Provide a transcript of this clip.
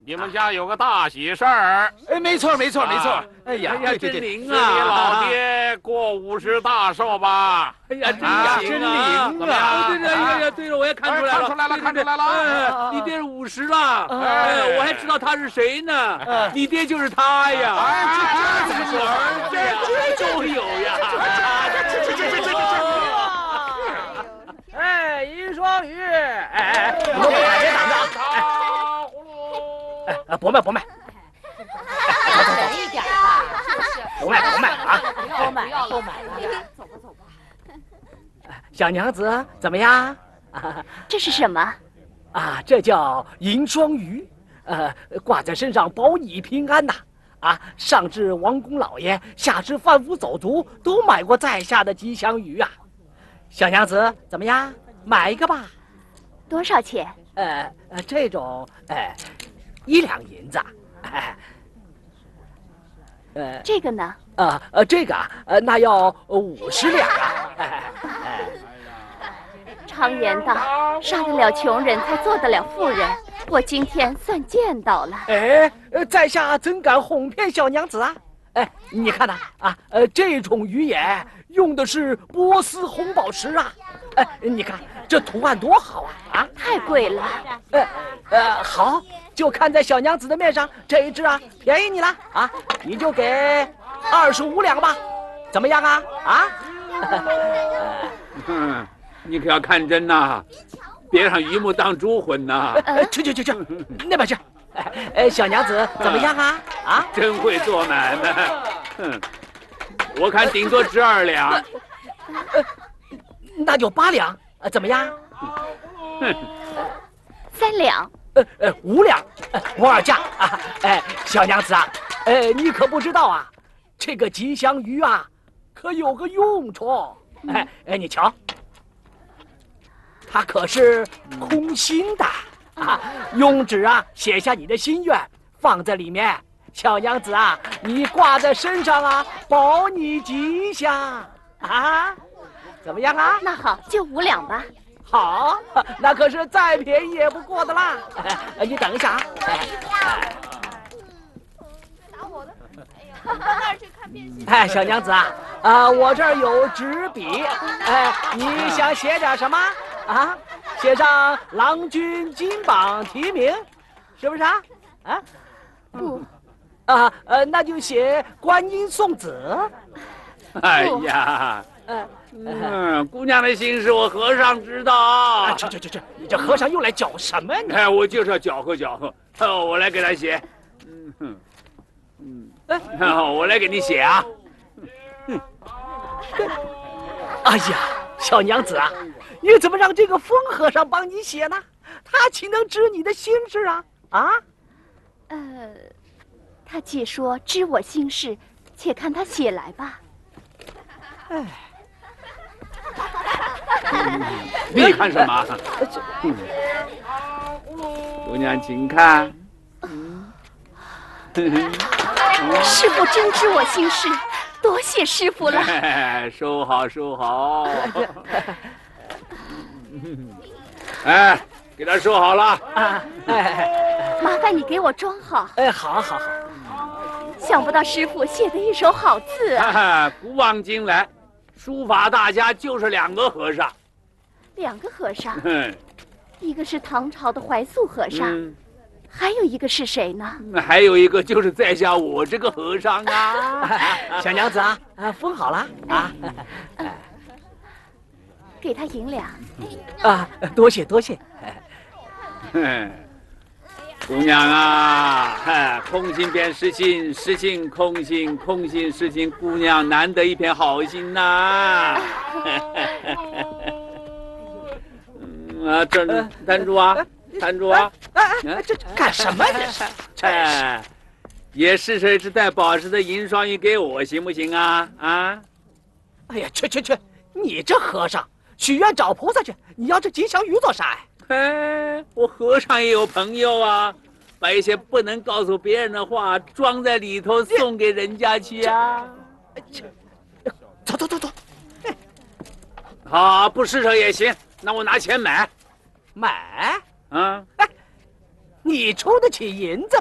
你们家有个大喜事儿。 哎，没错，没错，没错。哎呀，对真对对， 灵是你老爹过50大寿吧？ 哎呀， 真灵怎么样？ 对对，对了，我也看出来了， 看出来了。 你爹是50了，我还知道他是谁呢。你爹就是他呀！ 这女儿都有呀！ 哎，一双鱼，哎，别挡着！哎，不卖， 等一点吧， 不卖啊！ 都买了，走吧。 小娘子怎么样？ 这是什么？ 啊，这叫银双鱼，挂在身上保你平安呐。上至王公老爷，下至贩夫走卒，都买过在下的吉祥鱼啊。小娘子怎么样？买一个吧。 多少钱？ 这种1两银子。 这个呢？ 这个那要50两啊。 常言道，杀得了穷人才做得了富人。我今天算见到了。 在下怎敢哄骗小娘子啊？你看呐，这种鱼眼用的是波斯红宝石啊。你看这图案多好啊！ 太贵了。 好，就看在小娘子的面上，这一只便宜你了啊，你就给25两吧，怎么样啊？ 你可要看真呐，别让榆木当猪混呐！ 去，那边去。小娘子怎么样啊？ 真会做买卖。我看顶多值2两。 那就8两，怎么样 ？3两。 5两，不二价啊！小娘子你可不知道啊，这个吉祥鱼可有个用处。你瞧，它可是空心的用纸写下你的心愿，放在里面。小娘子你挂在身上保你吉祥怎么样那好，就5两吧。 好，那可是再便宜也不过的啦。你等一下小娘子我这儿有纸笔，你想写点什么写上郎君金榜题名，是不是不。 那就写观音送子。 哎呀，姑娘的心事我和尚知道。 去，你这和尚又来搅什么呢？ 我就是要搅和搅和。我来给他写。我来给你写哎呀，小娘子你怎么让这个疯和尚帮你写呢？他岂能知你的心事他既说知我心事，且看他写来吧。 你看什么？姑娘，请看。 师父真知我心事，多谢师父了。 收好。给他收好了。 麻烦你给我装好。 好。 想不到师父写的一手好字古往今来，书法大家就是2个和尚。 2个和尚？一个是唐朝的怀素和尚，还有一个是谁呢？ 还有一个就是在下我这个和尚小娘子封好了给他银两。 多谢。 姑娘空心变实心，实心空心，空心实心，姑娘难得一片好心呐！这摊住这干什么这也试一只带宝石的银双鱼给我行不行哎呀，去！你这和尚许愿找菩萨去，你要这吉祥鱼做啥呀？ 我和尚也有朋友把一些不能告诉别人的话装在里头送给人家去走。 好，不施舍也行，那我拿钱买。 你出得起银子